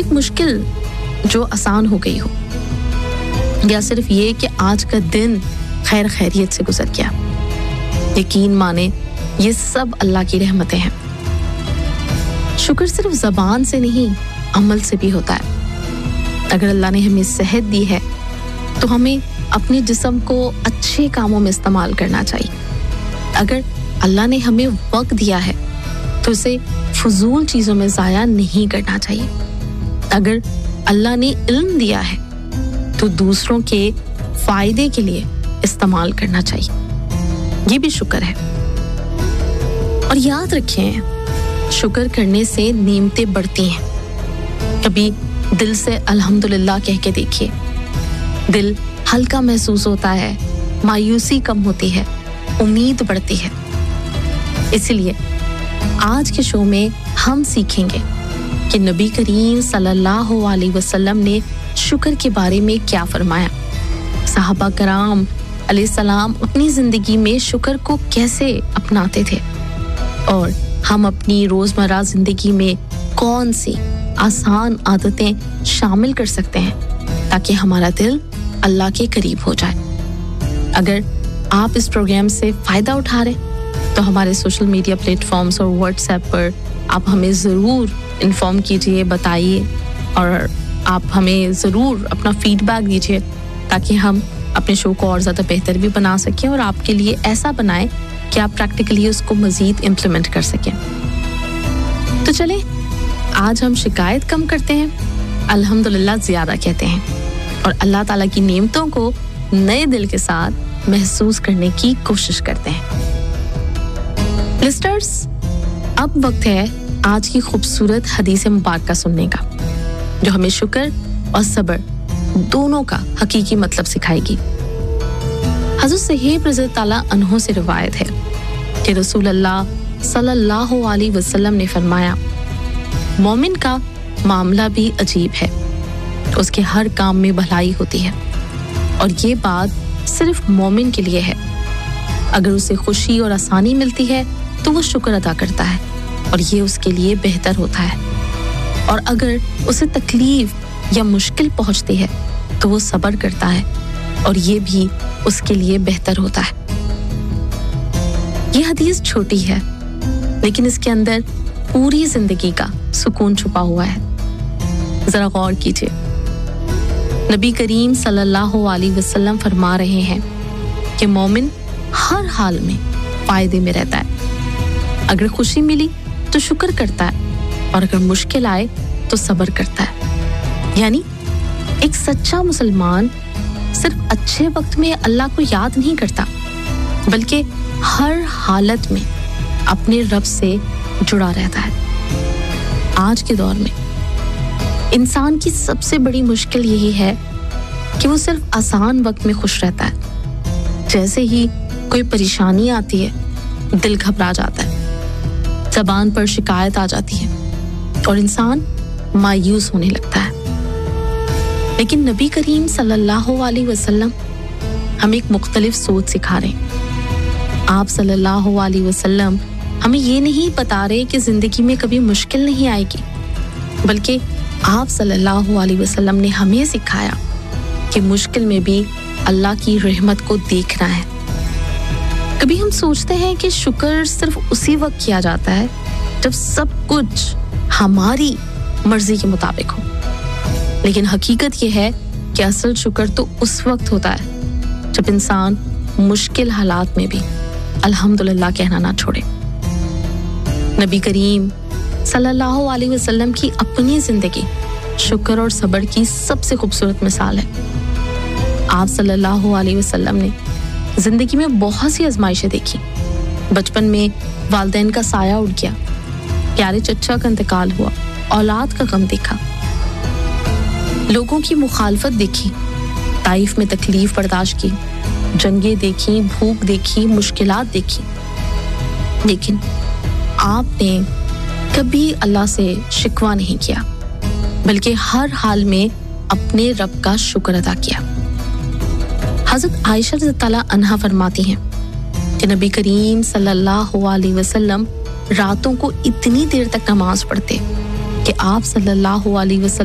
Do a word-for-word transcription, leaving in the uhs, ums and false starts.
کوئی ایک مشکل جو آسان ہو گئی ہو، یا صرف یہ کہ آج کا دن خیر خیریت سے گزر گیا، یقین مانے یہ سب اللہ کی رحمتیں ہیں۔ شکر صرف زبان سے نہیں، عمل سے بھی ہوتا ہے۔ اگر اللہ نے ہمیں صحت دی ہے تو ہمیں اپنے جسم کو اچھے کاموں میں استعمال کرنا چاہیے۔ اگر اللہ نے ہمیں وقت دیا ہے تو اسے فضول چیزوں میں ضائع نہیں کرنا چاہیے۔ اگر اللہ نے علم دیا ہے تو دوسروں کے فائدے کے لیے استعمال کرنا چاہیے، یہ بھی شکر ہے۔ اور یاد رکھیں، شکر کرنے سے نعمتیں بڑھتی ہیں۔ کبھی دل سے الحمدللہ کہہ کے دیکھیے، دل ہلکا محسوس ہوتا ہے، مایوسی کم ہوتی ہے، امید بڑھتی ہے۔ اسی لیے آج کے شو میں ہم سیکھیں گے کہ نبی کریم صلی اللہ علیہ وسلم نے شکر کے بارے میں کیا فرمایا، صحابہ کرام علیہ السلام اپنی زندگی میں شکر کو کیسے اپناتے تھے، اور ہم اپنی روزمرہ زندگی میں کون سی آسان عادتیں شامل کر سکتے ہیں تاکہ ہمارا دل اللہ کے قریب ہو جائے۔ اگر آپ اس پروگرام سے فائدہ اٹھا رہے تو ہمارے سوشل میڈیا پلیٹ فارمز اور واٹس ایپ پر آپ ہمیں ضرور انفارم کیجئے، بتائیے، اور آپ ہمیں ضرور اپنا فیڈ بیک دیجئے تاکہ ہم اپنے شو کو اور زیادہ بہتر بھی بنا سکیں اور آپ کے لیے ایسا بنائیں کہ آپ پریکٹیکلی اس کو مزید امپلیمنٹ کر سکیں۔ تو چلیں آج ہم شکایت کم کرتے ہیں، الحمدللہ زیادہ کہتے ہیں، اور اللہ تعالیٰ کی نعمتوں کو نئے دل کے ساتھ محسوس کرنے کی کوشش کرتے ہیں۔ لسٹرز، اب وقت ہے آج کی خوبصورت حدیث مبارکہ سننے کا، جو ہمیں شکر اور صبر دونوں کا حقیقی مطلب سکھائے گی۔ حضرت صہیب رضی اللہ عنہ سے روایت ہے کہ رسول اللہ صلی اللہ علیہ وسلم نے فرمایا، مومن کا معاملہ بھی عجیب ہے، اس کے ہر کام میں بھلائی ہوتی ہے، اور یہ بات صرف مومن کے لیے ہے۔ اگر اسے خوشی اور آسانی ملتی ہے تو وہ شکر ادا کرتا ہے، اور یہ اس کے لیے بہتر ہوتا ہے، اور اگر اسے تکلیف یا مشکل پہنچتی ہے تو وہ صبر کرتا ہے، اور یہ بھی اس کے لیے بہتر ہوتا ہے۔ یہ حدیث چھوٹی ہے لیکن اس کے اندر پوری زندگی کا سکون چھپا ہوا ہے۔ ذرا غور کیجئے، نبی کریم صلی اللہ علیہ وسلم فرما رہے ہیں کہ مومن ہر حال میں فائدے میں رہتا ہے۔ اگر خوشی ملی تو شکر کرتا ہے، اور اگر مشکل آئے تو صبر کرتا ہے۔ یعنی ایک سچا مسلمان صرف اچھے وقت میں اللہ کو یاد نہیں کرتا، بلکہ ہر حالت میں اپنے رب سے جڑا رہتا ہے۔ آج کے دور میں انسان کی سب سے بڑی مشکل یہی ہے کہ وہ صرف آسان وقت میں خوش رہتا ہے، جیسے ہی کوئی پریشانی آتی ہے دل گھبرا جاتا ہے، زبان پر شکایت آ جاتی ہے اور انسان مایوس ہونے لگتا ہے۔ لیکن نبی کریم صلی اللہ علیہ وسلم ہمیں ایک مختلف سوچ سکھا رہے ہیں۔ آپ صلی اللہ علیہ وسلم ہمیں یہ نہیں بتا رہے کہ زندگی میں کبھی مشکل نہیں آئے گی، بلکہ آپ صلی اللہ علیہ وسلم نے ہمیں سکھایا کہ مشکل میں بھی اللہ کی رحمت کو دیکھنا ہے۔ کبھی ہم سوچتے ہیں کہ شکر صرف اسی وقت کیا جاتا ہے جب سب کچھ ہماری مرضی کے مطابق ہو، لیکن حقیقت یہ ہے کہ اصل شکر تو اس وقت ہوتا ہے جب انسان مشکل حالات میں بھی الحمدللہ کہنا نہ چھوڑے۔ نبی کریم صلی اللہ علیہ وسلم کی اپنی زندگی شکر اور صبر کی سب سے خوبصورت مثال ہے۔ آپ صلی اللہ علیہ وسلم نے زندگی میں بہت سی آزمائشیں دیکھی۔ بچپن میں والدین کا سایہ اٹھ گیا، پیارے چچا کا انتقال ہوا، اولاد کا غم دیکھا، لوگوں کی مخالفت دیکھی، طائف میں تکلیف برداشت کی، جنگیں دیکھی، بھوک دیکھی، مشکلات دیکھی، لیکن آپ نے کبھی اللہ سے شکوہ نہیں کیا، بلکہ ہر حال میں اپنے رب کا شکر ادا کیا۔ حضرت عائشہ رضی اللہ عنہا فرماتی ہیں کہ نبی کریم صلی اللہ علیہ وسلم راتوں کو اتنی دیر تک نماز پڑھتے کہ آپ صلی اللہ علیہ وسلم